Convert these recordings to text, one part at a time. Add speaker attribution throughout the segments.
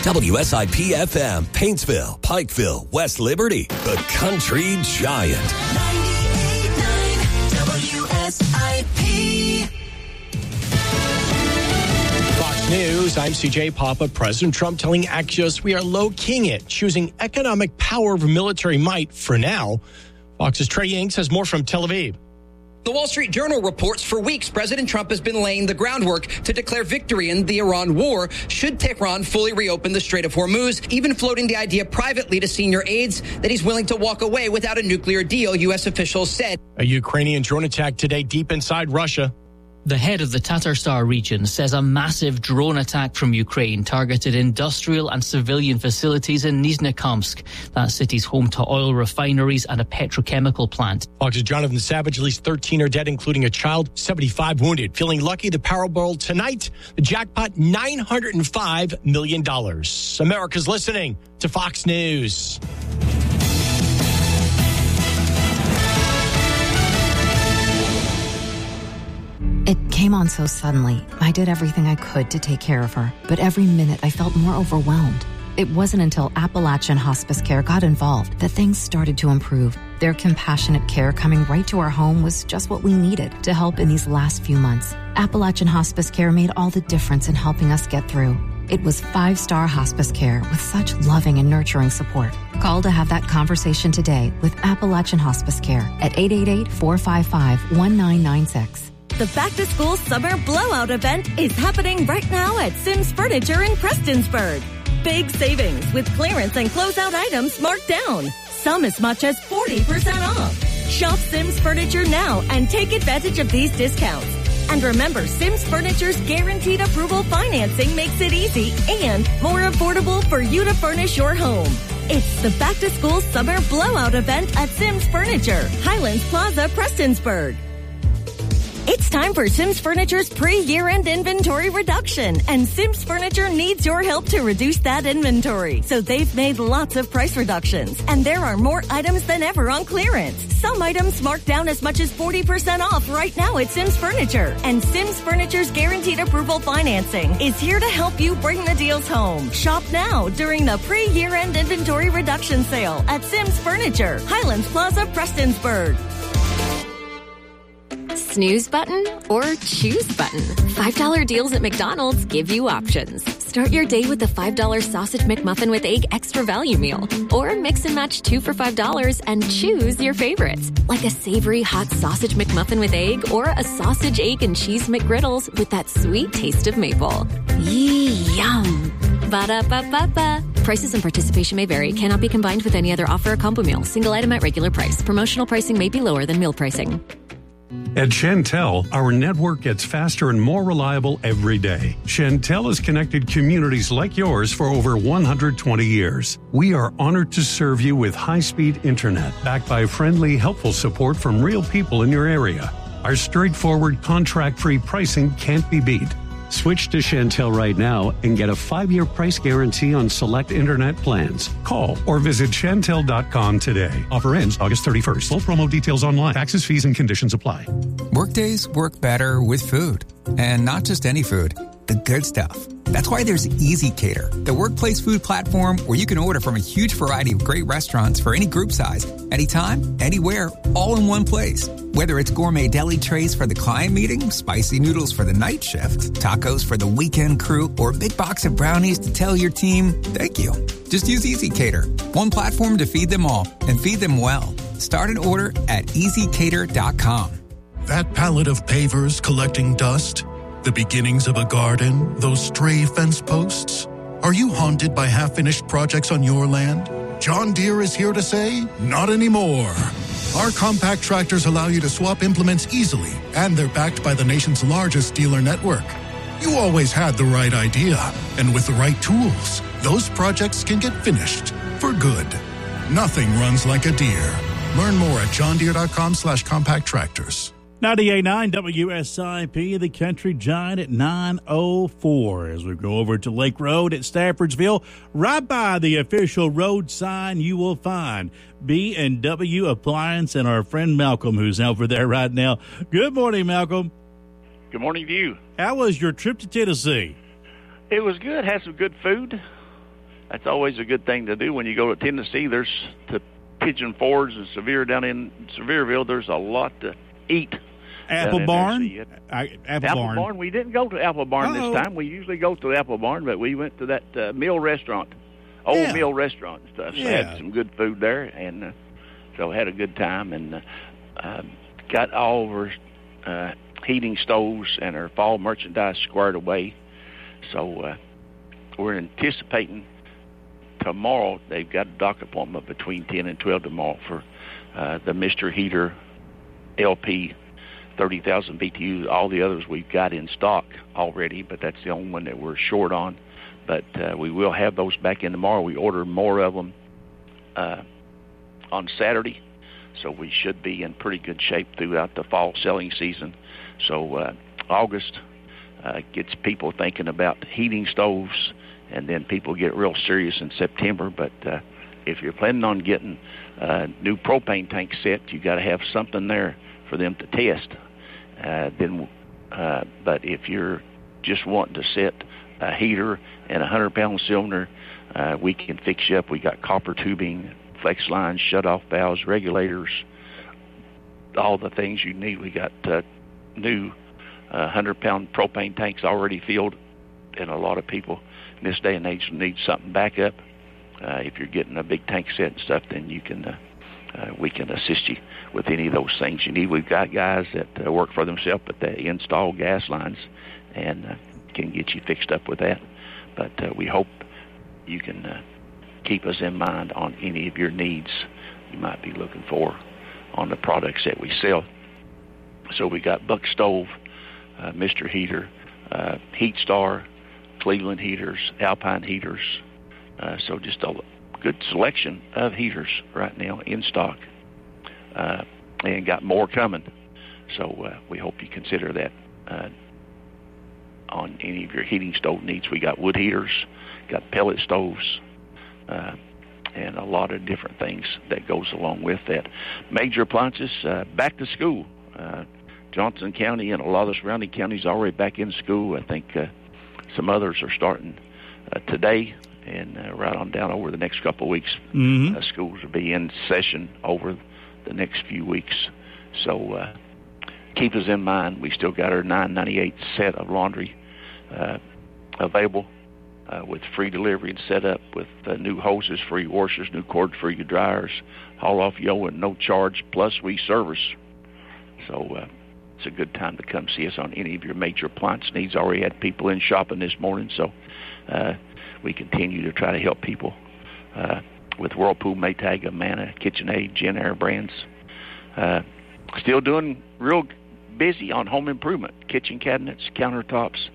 Speaker 1: WSIP-FM, Paintsville, Pikeville, West Liberty, the Country Giant. 98.9 WSIP.
Speaker 2: Fox News, I'm CJ Papa. President Trump telling Axios we are low-keying it, choosing economic power over military might for now. Fox's Trey Yanks has more from Tel Aviv.
Speaker 3: The Wall Street Journal reports for weeks President Trump has been laying the groundwork to declare victory in the Iran war should Tehran fully reopen the Strait of Hormuz, even floating the idea privately to senior aides that he's willing to walk away without a nuclear deal, U.S. officials said.
Speaker 2: A Ukrainian drone attack today deep inside Russia.
Speaker 4: The head of the Tatarstan region says a massive drone attack from Ukraine targeted industrial and civilian facilities in Nizhnekamsk. That city's home to oil refineries and a petrochemical plant.
Speaker 2: Fox's Jonathan Savage, at least 13 are dead, including a child, 75 wounded. Feeling lucky, the Powerball tonight, the jackpot, $905 million. America's listening to Fox News.
Speaker 5: It came on so suddenly. I did everything I could to take care of her, but every minute I felt more overwhelmed. It wasn't until Appalachian Hospice Care got involved that things started to improve. Their compassionate care coming right to our home was just what we needed to help in these last few months. Appalachian Hospice Care made all the difference in helping us get through. It was 5-star hospice care with such loving and nurturing support. Call to have that conversation today with Appalachian Hospice Care at 888-455-1996.
Speaker 6: The back-to-school summer blowout event is happening right now at Sims Furniture in Prestonsburg. Big savings with clearance and closeout items marked down. Some as much as 40% off. Shop Sims Furniture now and take advantage of these discounts. And remember, Sims Furniture's guaranteed approval financing makes it easy and more affordable for you to furnish your home. It's the back-to-school summer blowout event at Sims Furniture, Highlands Plaza, Prestonsburg. It's time for Sims Furniture's pre-year-end inventory reduction, and Sims Furniture needs your help to reduce that inventory. So they've made lots of price reductions, and there are more items than ever on clearance. Some items marked down as much as 40% off right now at Sims Furniture. And Sims Furniture's guaranteed approval financing is here to help you bring the deals home. Shop now during the pre-year-end inventory reduction sale at Sims Furniture, Highlands Plaza, Prestonsburg.
Speaker 7: Snooze button or choose button. $5 deals at McDonald's give you options. Start your day with the $5 Sausage McMuffin with Egg Extra Value Meal. Or mix and match 2 for $5 and choose your favorites. Like a savory hot Sausage McMuffin with egg or a Sausage, Egg, and Cheese McGriddles with that sweet taste of maple. Yum! Ba-da-ba-ba-ba. Prices and participation may vary. Cannot be combined with any other offer or combo meal. Single item at regular price. Promotional pricing may be lower than meal pricing.
Speaker 8: At Chantel, our network gets faster and more reliable every day. Chantel has connected communities like yours for over 120 years. We are honored to serve you with high-speed internet, backed by friendly, helpful support from real people in your area. Our straightforward, contract-free pricing can't be beat. Switch to Chantel right now and get a 5-year price guarantee on select internet plans. Call or visit Chantel.com today. Offer ends August 31st. Full promo details online. Taxes, fees, and conditions apply.
Speaker 9: Workdays work better with food. And not just any food, the good stuff. That's why there's Easy Cater, the workplace food platform where you can order from a huge variety of great restaurants for any group size, anytime, anywhere, all in one place. Whether it's gourmet deli trays for the client meeting, spicy noodles for the night shift, tacos for the weekend crew, or a big box of brownies to tell your team, thank you. Just use Easy Cater, one platform to feed them all and feed them well. Start an order at easycater.com.
Speaker 10: That pallet of pavers collecting dust? The beginnings of a garden? Those stray fence posts? Are you haunted by half-finished projects on your land? John Deere is here to say, not anymore. Our compact tractors allow you to swap implements easily, and they're backed by the nation's largest dealer network. You always had the right idea, and with the right tools, those projects can get finished for good. Nothing runs like a Deere. Learn more at johndeere.com/compact tractors.
Speaker 11: 98.9 WSIP, the Country Giant at 9:04. As we go over to Lake Road at Staffordsville, right by the official road sign, you will find B&W Appliance and our friend Malcolm, who's over there right now. Good morning, Malcolm.
Speaker 12: Good morning to you.
Speaker 11: How was your trip to Tennessee?
Speaker 12: It was good. Had some good food. that's always a good thing to do when you go to Tennessee. There's the Pigeon Forge and Sevier down in Sevierville. There's a lot to eat.
Speaker 11: Apple Barn?
Speaker 12: Apple Barn. We didn't go to Apple Barn this time. We usually go to the Apple Barn, but we went to that Mill restaurant, Mill restaurant and stuff. So had some good food there, and so had a good time, and got all of our heating stoves and our fall merchandise squared away. So we're anticipating tomorrow. They've got a dock appointment between 10 and 12 tomorrow for the Mr. Heater LP 30,000 BTU. All the others we've got in stock already, but that's the only one that we're short on. But we will have those back in tomorrow. We ordered more of them on Saturday, so we should be in pretty good shape throughout the fall selling season. So August gets people thinking about heating stoves, and then people get real serious in September. But if you're planning on getting a new propane tank set, you got to have something there for them to test. But if you're just wanting to set a heater and a 100-pound cylinder, we can fix you up. We got copper tubing, flex lines, shut-off valves, regulators, all the things you need. We got new 100-pound propane tanks already filled, and a lot of people in this day and age need something backup. If you're getting a big tank set and stuff, then you can we can assist you with any of those things you need. We've got guys that work for themselves, but they install gas lines and can get you fixed up with that. But we hope you can keep us in mind on any of your needs you might be looking for on the products that we sell. So we got Buck Stove, Mr. Heater, Heat Star, Cleveland Heaters, Alpine Heaters. So just a good selection of heaters right now in stock, and got more coming. So we hope you consider that on any of your heating stove needs. We got wood heaters, got pellet stoves, and a lot of different things that goes along with that. Major appliances, back to school. Johnson County and a lot of the surrounding counties are already back in school. I think some others are starting today, and right on down over the next couple of weeks. Schools will be in session over the next few weeks. So keep us in mind. We still got our $9.98 set of laundry available with free delivery and setup, with new hoses, free washers, new cord, free dryers, haul off yo and no charge, plus we service. So it's a good time to come see us on any of your major appliance needs. Already had people in shopping this morning, so we continue to try to help people with Whirlpool, Maytag, Amana, KitchenAid, JennAir brands. Still doing real busy on home improvement, kitchen cabinets, countertops,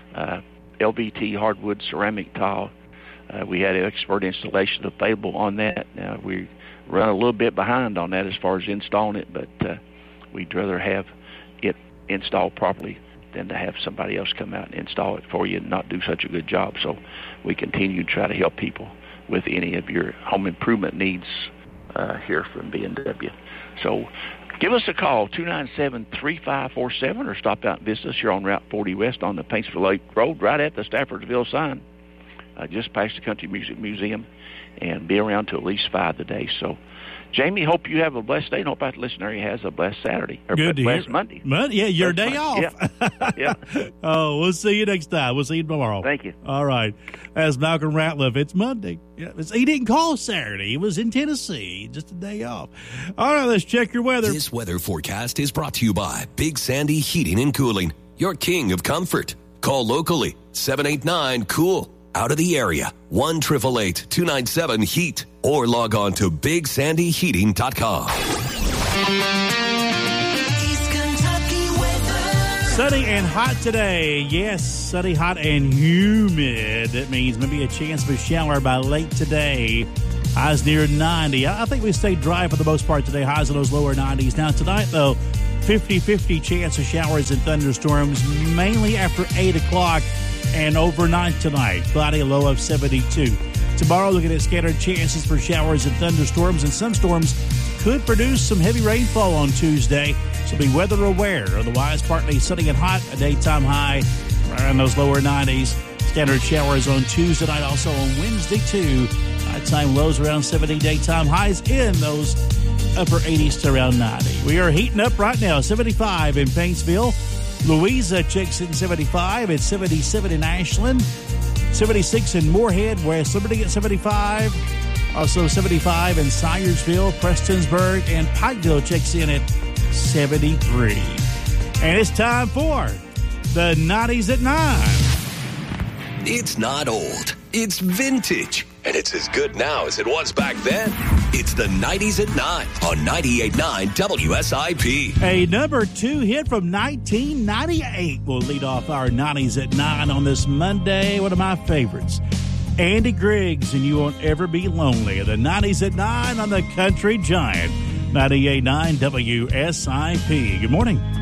Speaker 12: LVT, hardwood, ceramic tile. We had an expert installation available on that. Now we run a little bit behind on that as far as installing it, but we'd rather have it installed properly than to have somebody else come out and install it for you and not do such a good job. So we continue to try to help people with any of your home improvement needs here from B&W. So give us a call, 297-3547, or stop out and visit us here on Route 40 West on the Paintsville Lake Road, right at the Staffordsville sign, just past the Country Music Museum, and be around till at least 5 today. So, Jamie, hope you have a blessed day, and hope that listener area has a blessed Saturday, or blessed Monday.
Speaker 11: Yeah, your day off.
Speaker 12: Yeah.
Speaker 11: Oh, we'll see you next time. We'll see you tomorrow.
Speaker 12: Thank you.
Speaker 11: All right. As Malcolm Ratliff, it's Monday. Yeah, he didn't call Saturday. He was in Tennessee. Just a day off. All right, let's check your weather.
Speaker 1: This weather forecast is brought to you by Big Sandy Heating and Cooling, your king of comfort. Call locally, 789-COOL. Out of the area, 1-888-297-HEAT, or log on to BigSandyHeating.com.
Speaker 11: Sunny and hot today. Yes, sunny, hot, and humid. That means maybe a chance of a shower by late today. Highs near 90. I think we stayed dry for the most part today. Highs in those lower 90s. Now tonight, though, 50-50 chance of showers and thunderstorms, mainly after 8 o'clock. And overnight tonight, cloudy, a low of 72. Tomorrow, looking at scattered chances for showers and thunderstorms, and some storms could produce some heavy rainfall on Tuesday, so be weather aware. Otherwise, partly sunny and hot, a daytime high around those lower 90s. Scattered showers on Tuesday night, also on Wednesday, too. Nighttime lows around 70, daytime highs in those upper 80s to around 90. We are heating up right now. 75 in Paintsville. Louisa checks in 75. It's 77 in Ashland. 76 in Moorhead. West Liberty at 75. Also 75 in Syersville, Prestonsburg, and Pikeville checks in at 73. And it's time for the 90s at 9.
Speaker 1: It's not old. It's vintage. And it's as good now as it was back then. It's the 90s at 9 on 98.9 WSIP.
Speaker 11: A number 2 hit from 1998 will lead off our 90s at 9 on this Monday. One of my favorites. Andy Griggs and You Won't Ever Be Lonely. The 90s at 9 on the Country Giant. 98.9 WSIP. Good morning.